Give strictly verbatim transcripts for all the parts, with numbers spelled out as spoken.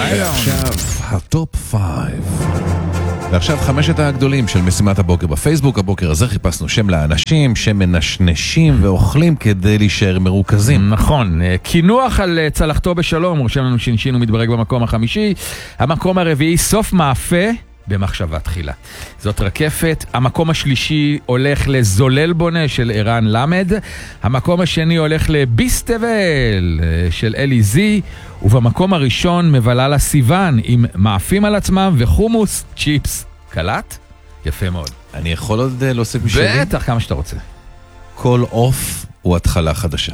ועכשיו הטופ פייב. ועכשיו חמשת הגדולים של משימת הבוקר בפייסבוק. הבוקר הזה חיפשנו שם לאנשים שמנשנשים ואוכלים כדי להישאר מרוכזים. נכון, כינוח על צלחתו בשלום, רושם לנו שינשין ומתברג במקום החמישי. המקום הרביעי, סוף מאפה במחשבה תחילה. זאת רקפת. המקום השלישי הולך לזולל בונה של ערן למד. המקום השני הולך לביסטבל של אלי זי. ובמקום הראשון מבלה לסיוון עם מאפים על עצמם וחומוס צ'יפס. קלט? יפה מאוד. אני יכול עוד להוסיף משלי? בטח, כמה שאתה רוצה. כל אוף הוא התחלה חדשה.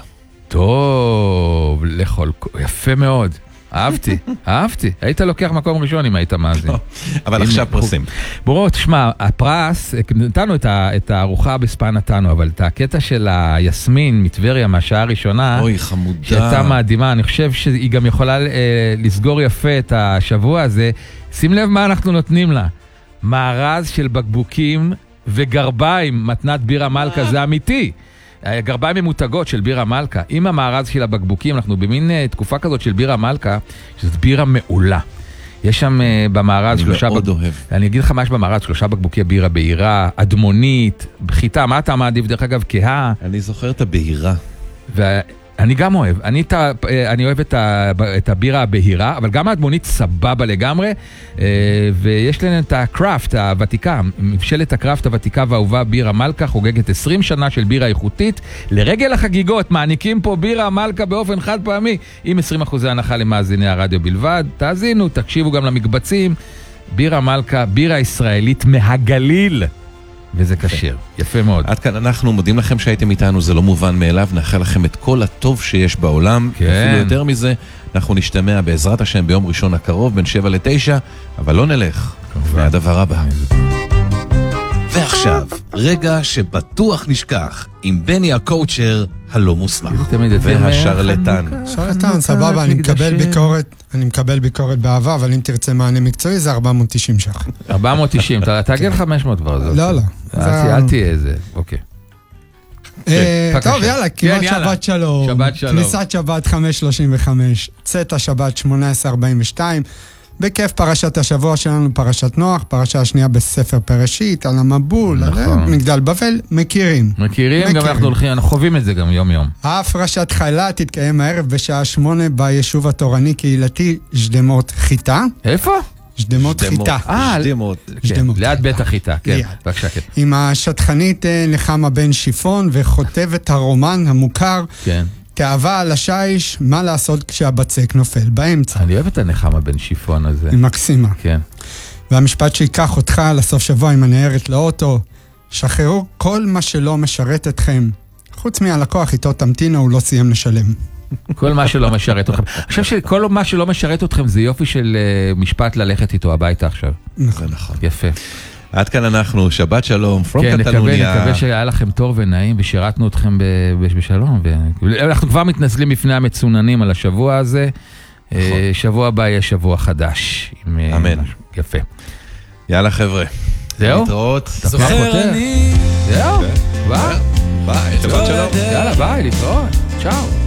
טוב, לכל... יפה מאוד. אהבתי, אהבתי. היית לוקח מקום ראשון אם היית מאזין. אבל עכשיו פרסים. בורות, תשמע, הפרס, נתנו את הארוחה בספן נתנו, אבל את הקטע של היסמין מטבריה מהשעה הראשונה, אוי, חמודה. שהייתה מאדימה, אני חושב שהיא גם יכולה לסגור יפה את השבוע הזה. שים לב מה אנחנו נותנים לה. מארז של בקבוקים וגרביים, מתנת בירה מלכה, זה אמיתי. גרביים ממותגות של בירה מלכה, עם המארז של הבקבוקים, אנחנו במין uh, תקופה כזאת של בירה מלכה, שזאת בירה מעולה. יש שם uh, במארז שלושה... אני מאוד בק... אוהב. אני אגיד לך מה יש במארז, שלושה בקבוקי בירה בהירה, אדמונית, בחיטה, מה אתה מעדיף? דרך אגב, כהה. אני זוכר את הבהירה. ו... אני גם אוהב, אני, ת, אני אוהב את, ה, את הבירה הבהירה, אבל גם האדמונית סבבה לגמרי, ויש לנו את הקראפט הוותיקה, מבשלת הקראפט הוותיקה והאהובה בירה מלכה, חוגגת עשרים שנה של בירה איכותית, לרגל החגיגות מעניקים פה בירה מלכה באופן חד פעמי, עם עשרים אחוז הנחה למאזיני הרדיו בלבד, תאזינו, תקשיבו גם למקבצים, בירה מלכה, בירה ישראלית מהגליל. וזה קשיר, יפה מאוד. עד כאן אנחנו מודים לכם שהייתם איתנו, זה לא מובן מאליו, נאחל לכם את כל הטוב שיש בעולם, כן. אפילו יותר מזה, אנחנו נשתמע בעזרת השם ביום ראשון הקרוב, בין שבע לתשע, אבל לא נלך, והדבר הבא. ועכשיו, רגע שבטוח נשכח, עם בני הקואוצ'ר הלא מוסמך, והשרלטן. שרלטן, סבבה, אני מקבל ביקורת, אני מקבל ביקורת באהבה, אבל אם תרצה מענה מקצועי זה ארבע מאות תשעים שח. ארבע מאות תשעים, תגיד חמש מאות כבר. לא, לא. אל תהיה איזה, אוקיי. טוב, יאללה, כמעט שבת שלום. שבת שלום. כניסת שבת חמש שלושים וחמש, צאת השבת שמונה עשרה ארבעים ושתיים, בכיף פרשת השבוע שלנו, פרשת נוח, פרשה השנייה בספר פרשית, על המבול, מגדל בבל, מכירים. מכירים, גם אנחנו הולכים, אנחנו חווים את זה גם יום יום. הפרשת חיילה תתקיים הערב בשעה שמונה ביישוב התורני קהילתי שדמות חיטה. איפה? שדמות חיטה. שדמות. ליד בית החיטה, כן. בבקשה, כן. עם השטחנית נחמה בן שיפון וכותבת הרומן המוכר. כן. תאהבה על השיש, מה לעשות כשהבצק נופל באמצע. אני אוהב את הנחמה בן שיפון הזה. היא מקסימה. כן. והמשפט שיקח אותך לסוף שבוע עם הנהרת לאוטו, שחררו כל מה שלא משרת אתכם. חוץ מהלקוח איתו תמתינו, הוא לא סיים לשלם. כל מה שלא משרת אתכם. אני חושב שכל מה שלא משרת אתכם זה יופי של משפט ללכת איתו הביתה עכשיו. נכון. נכון. יפה. עד כאן אנחנו, שבת שלום, פרום כן, קטלוניה. נקווה, נקווה שהיה לכם טוב ונעים ושירתנו אתכם ב- ב- בשלום. ו... אנחנו כבר מתנצלים בפני המצוננים על השבוע הזה. נכון. שבוע הבא יהיה שבוע חדש. עם, אמן. משהו. יפה. יאללה חבר'ה. זהו? להתראות. זוכר אני. זהו? ביי. ביי, שבת שלום. יאללה, ביי, להתראות. צ'או.